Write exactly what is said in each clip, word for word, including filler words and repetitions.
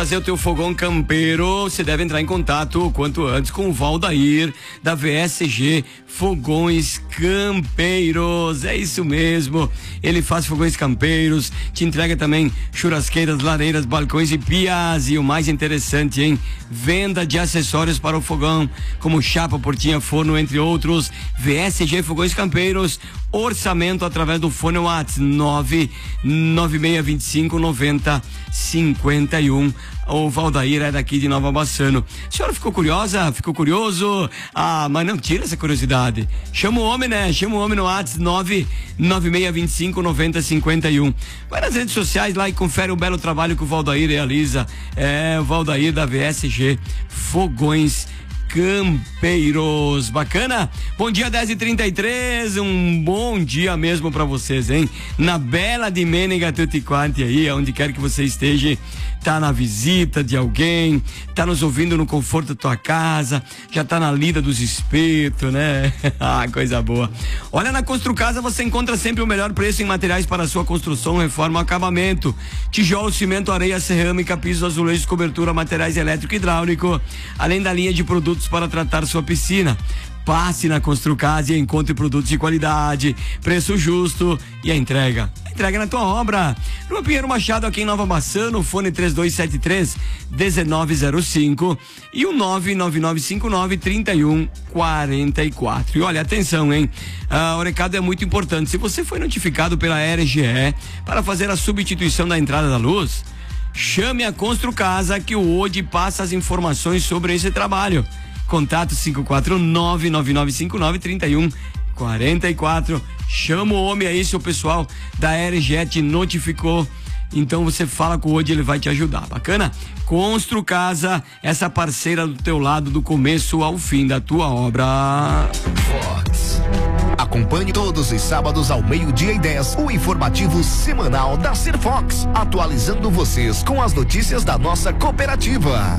Fazer o teu fogão campeiro, você deve entrar em contato o quanto antes com o Valdair da V S G Fogões Campeiros. É isso mesmo, ele faz fogões campeiros, te entrega também churrasqueiras, lareiras, balcões e pias. E o mais interessante, hein? Venda de acessórios para o fogão, como chapa, portinha, forno, entre outros. V S G Fogões Campeiros, orçamento através do fone WhatsApp nove nove seis dois cinco nove zero cinco um. O Valdair é daqui de Nova Bassano. A senhora ficou curiosa? Ficou curioso? Ah, mas não tira essa curiosidade. Chama o homem, né? Chama o homem no WhatsApp nove nove seis dois cinco nove zero cinco um. Vai nas redes sociais lá e confere o belo trabalho que o Valdair realiza. É o Valdair da V S G Fogões Campeiros. Bacana? Bom dia, dez e trinta e três, um bom dia mesmo pra vocês, hein? Na bela de Menega, tutti quanti aí, onde quer que você esteja, tá na visita de alguém, tá nos ouvindo no conforto da tua casa, já tá na lida dos espetos, né? Ah, coisa boa. Olha, na Construcasa você encontra sempre o melhor preço em materiais para sua construção, reforma, acabamento, tijolo, cimento, areia, cerâmica, pisos, azulejos, cobertura, materiais elétrico e hidráulico, além da linha de produtos para tratar sua piscina. Passe na Construcasa e encontre produtos de qualidade, preço justo e a entrega. A entrega na tua obra. No Pinheiro Machado, aqui em Nova Bassano, fone três dois sete três um nove zero cinco e o nove nove nove cinco nove três um quatro quatro. E olha, atenção, hein? Ah, o recado é muito importante. Se você foi notificado pela R G E para fazer a substituição da entrada da luz, chame a Construcasa que o O D passa as informações sobre esse trabalho. Contato cinco quatro nove nove nove cinco nove três um quatro quatro. Chama o homem aí, seu pessoal da R G E te notificou. Então você fala com o O D, ele vai te ajudar. Bacana? Construcasa, essa parceira do teu lado do começo ao fim da tua obra. Fox. Acompanhe todos os sábados ao meio-dia e dez o informativo semanal da Ser Fox, atualizando vocês com as notícias da nossa cooperativa.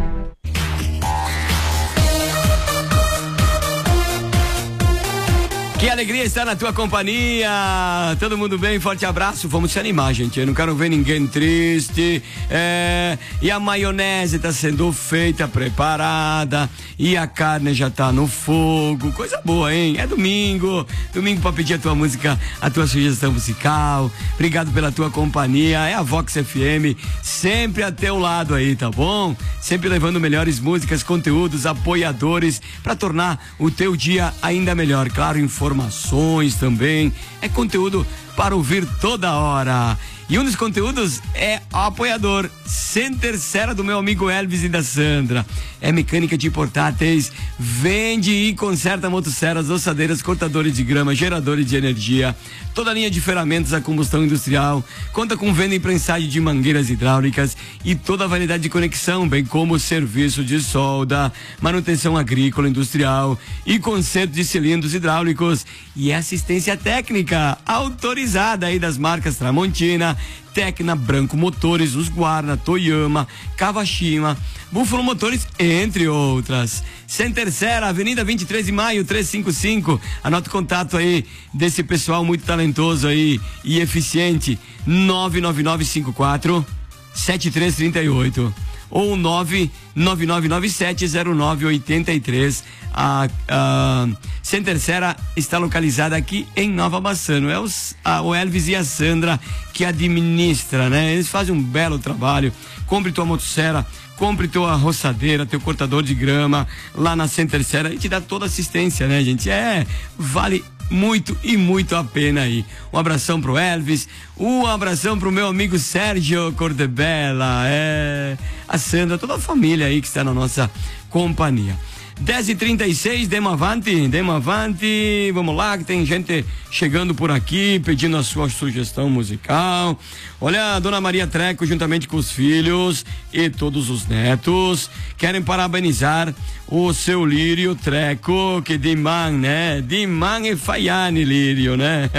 Que alegria estar na tua companhia. Todo mundo bem? Forte abraço. Vamos se animar, gente. Eu não quero ver ninguém triste. É... E a maionese está sendo feita, preparada. E a carne já tá no fogo. Coisa boa, hein? É domingo. Domingo para pedir a tua música, a tua sugestão musical. Obrigado pela tua companhia. É a Vox F M, sempre a teu lado aí, tá bom? Sempre levando melhores músicas, conteúdos, apoiadores para tornar o teu dia ainda melhor. Claro, informação. Informações também, é conteúdo para ouvir toda hora. E um dos conteúdos é o apoiador Center Serra do meu amigo Elvis e da Sandra. É mecânica de portáteis, vende e conserta motosserras, ossadeiras, cortadores de grama, geradores de energia, toda a linha de ferramentas a combustão industrial, conta com venda e prensagem de mangueiras hidráulicas e toda a variedade de conexão, bem como serviço de solda, manutenção agrícola, industrial e conserto de cilindros hidráulicos e assistência técnica autorizada aí das marcas Tramontina, Tecna, Branco Motores, Husqvarna, Toyama, Kawashima, Búfalo Motores, entre outras. Center Serra, Avenida vinte e três de maio, trezentos e cinquenta e cinco. Anota o contato aí desse pessoal muito talentoso aí e eficiente. nove nove nove cinco quatro sete três três oito ou nove nove nove nove sete zero nove oito três. A, a Center Serra está localizada aqui em Nova Bassano. É os, a, o Elvis e a Sandra que administra, né? Eles fazem um belo trabalho. Compre tua motosserra, compre tua roçadeira, teu cortador de grama lá na Center Serra e te dá toda assistência, né, gente? É, vale muito e muito a pena aí. Um abração pro Elvis, um abração pro meu amigo Sérgio Cordebella, é, a Sandra, toda a família aí que está na nossa companhia. dez e trinta e seis, demo avante, demo avante, vamos lá que tem gente chegando por aqui pedindo a sua sugestão musical. Olha, a dona Maria Treco juntamente com os filhos e todos os netos querem parabenizar o seu Lírio Treco, que de man, né? De man e Faiane, Lírio, né?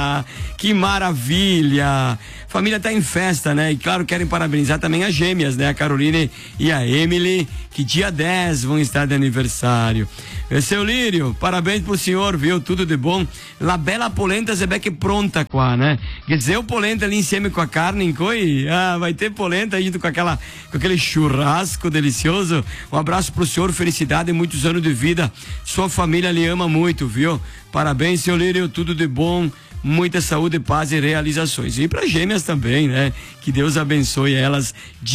Que maravilha! Família tá em festa, né? E claro, querem parabenizar também as gêmeas, né? A Caroline e a Emily, que dia dez vão estar de aniversário. aniversário. Seu Lírio, parabéns pro senhor, viu? Tudo de bom. La bela polenta zebeque pronta qua, né? Quer dizer, o polenta ali em cima com a carne em coi. Ah, vai ter polenta aí com aquela, com aquele churrasco delicioso. Um abraço pro senhor, felicidade e muitos anos de vida. Sua família lhe ama muito, viu? Parabéns, seu Lírio, tudo de bom. Muita saúde, paz e realizações. E para gêmeas também, né? Que Deus abençoe elas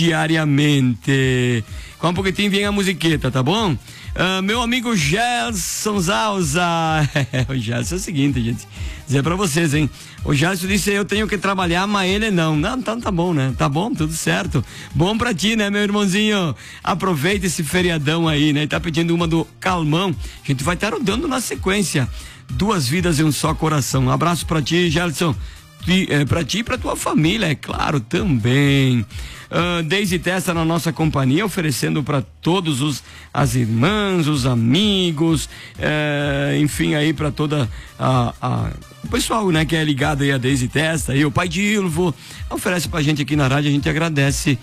diariamente. Com um pouquinho vem a musiqueta, tá bom? Uh, meu amigo Gerson Zauza. O Gerson é o seguinte, gente. Dizer pra vocês, hein? O Gerson disse: eu tenho que trabalhar, mas ele não. Não, então tá bom, né? Tá bom, tudo certo. Bom pra ti, né, meu irmãozinho? Aproveita esse feriadão aí, né? Tá pedindo uma do Calmão. A gente vai estar rodando na sequência. Duas vidas em um só coração. Um abraço pra ti, Gerson. É, pra ti e pra tua família, é claro, também. Uh, Deise Testa na nossa companhia, oferecendo para todos os as irmãs, os amigos, uh, enfim, aí para toda a, a o pessoal, né, que é ligado aí a Deise Testa, aí o pai de Ilvo oferece pra gente aqui na rádio, a gente agradece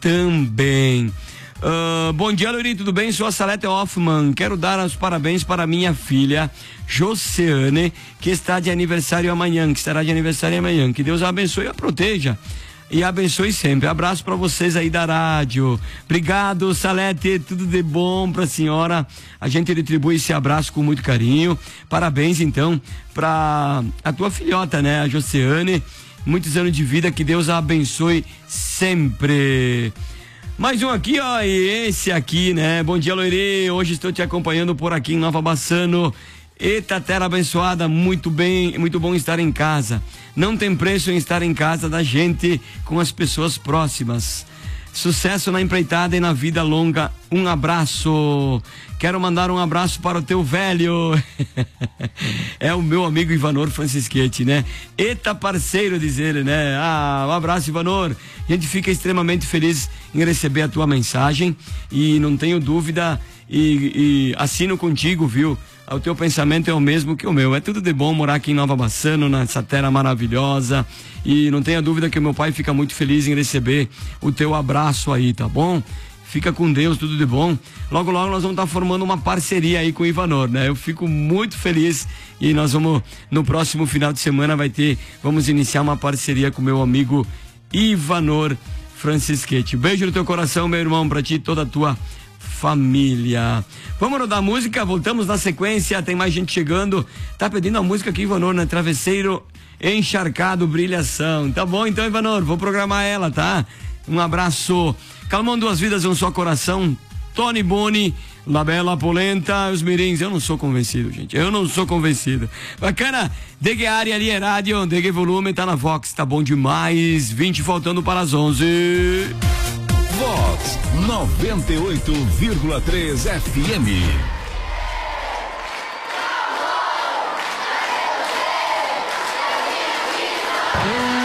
também. Uh, bom dia, Loiri, tudo bem? Sou a Salete Hoffman, quero dar os parabéns para minha filha Josiane, que está de aniversário amanhã, que estará de aniversário amanhã. Que Deus a abençoe e a proteja e abençoe sempre. Abraço para vocês aí da rádio. Obrigado, Salete, tudo de bom pra senhora. A gente retribui esse abraço com muito carinho. Parabéns então pra a tua filhota, né, a Josiane. Muitos anos de vida, que Deus a abençoe sempre. Mais um aqui, ó, e esse aqui, né? Bom dia, Loiri. Hoje estou te acompanhando por aqui em Nova Bassano. Eita, terra abençoada, muito bem, muito bom estar em casa. Não tem preço em estar em casa da gente com as pessoas próximas. Sucesso na empreitada e na vida longa. Um abraço. Quero mandar um abraço para o teu velho. É o meu amigo Ivanor Francisquete, né? Eita, parceiro, diz ele, né? Ah, um abraço, Ivanor. A gente fica extremamente feliz em receber a tua mensagem e não tenho dúvida e, e assino contigo, viu? O teu pensamento é o mesmo que o meu. É tudo de bom morar aqui em Nova Bassano, nessa terra maravilhosa. E não tenha dúvida que o meu pai fica muito feliz em receber o teu abraço aí, tá bom? Fica com Deus, tudo de bom. Logo, logo nós vamos estar formando uma parceria aí com o Ivanor, né? Eu fico muito feliz e nós vamos, no próximo final de semana vai ter, vamos iniciar uma parceria com o meu amigo Ivanor Francisquete. Beijo no teu coração, meu irmão, pra ti e toda a tua família. Vamos rodar música, voltamos na sequência, tem mais gente chegando. Tá pedindo a música aqui, Ivanor, né? Travesseiro Encharcado, Brilhação. Tá bom então, Ivanor, vou programar ela, tá? Um abraço. Calmão, duas vidas em um só coração. Tony Boni, La Bela Polenta, os mirins. Eu não sou convencido, gente. Eu não sou convencido. Bacana. D G área ali é rádio, D G volume, tá na Vox. Tá bom demais. vinte faltando para as onze. Vox noventa e oito vírgula três F M. Yeah.